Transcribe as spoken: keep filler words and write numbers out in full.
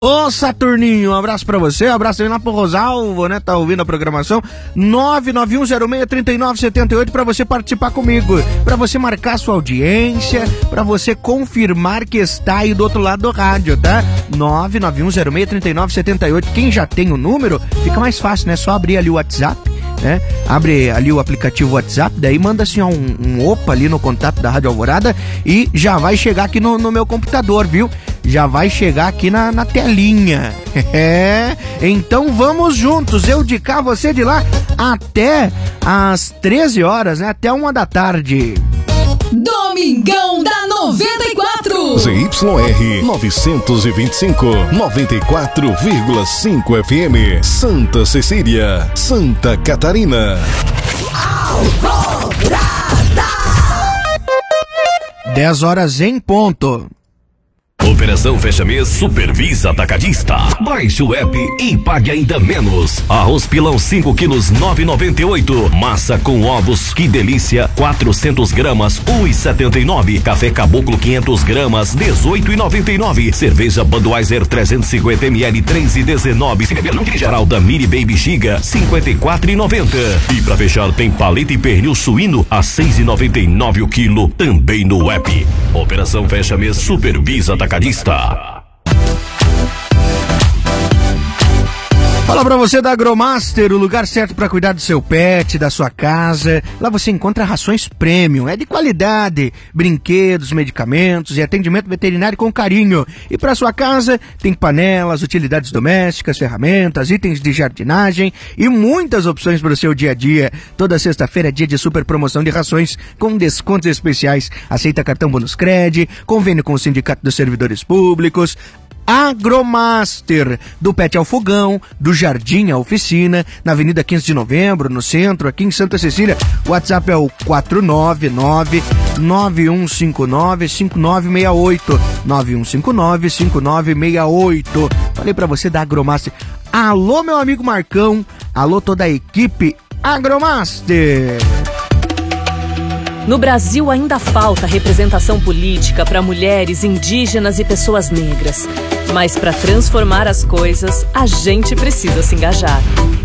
Ô Saturninho, um abraço pra você, um abraço aí lá pro Rosalvo, né, tá ouvindo a programação, nove nove um zero seis três nove sete oito pra você participar comigo, pra você marcar sua audiência, pra você confirmar que está aí do outro lado do rádio, tá? nove nove um zero seis três nove sete oito, quem já tem o número, fica mais fácil, né, só abrir ali o WhatsApp, né, abre ali o aplicativo WhatsApp, daí manda assim ó, um, um opa ali no contato da Rádio Alvorada e já vai chegar aqui no, no meu computador, viu? Já vai chegar aqui na, na telinha. É, então vamos juntos, eu de cá, você de lá, até às treze horas, né? Até uma da tarde. Domingão da noventa e quatro. Z Y R novecentos e vinte e cinco, noventa e quatro vírgula cinco F M, Santa Cecília, Santa Catarina. Alvorada. dez horas em ponto. Operação Fecha Mês Supervisa Atacadista. Baixe o app e pague ainda menos. Arroz pilão cinco quilos nove e noventa e oito. Massa com ovos, que delícia, quatrocentos gramas um e setenta e nove. Café Caboclo quinhentos gramas dezoito e noventa e nove. Cerveja Budweiser trezentos e cinquenta mililitros três e dezenove. Fralda Mini Baby Giga cinquenta e quatro e noventa. E pra fechar tem paleta e pernil suíno a seis e noventa e nove o quilo, também no app. Operação Fecha Mês Supervisa Atacadista. Fala pra você da Agromaster, o lugar certo pra cuidar do seu pet, da sua casa. Lá você encontra rações premium, é de qualidade, brinquedos, medicamentos e atendimento veterinário com carinho. E pra sua casa tem panelas, utilidades domésticas, ferramentas, itens de jardinagem e muitas opções para o seu dia a dia. Toda sexta-feira é dia de super promoção de rações com descontos especiais. Aceita cartão Bônus Cred, convênio com o Sindicato dos Servidores Públicos. Agromaster, do Pet ao Fogão, do Jardim à Oficina, na Avenida quinze de Novembro, no centro, aqui em Santa Cecília. O WhatsApp é o quatro nove nove, nove um cinco nove, cinco nove seis oito, nove um cinco nove, cinco nove seis oito. Falei pra você da Agromaster. Alô, meu amigo Marcão, alô toda a equipe Agromaster. No Brasil ainda falta representação política para mulheres, indígenas e pessoas negras. Mas para transformar as coisas, a gente precisa se engajar.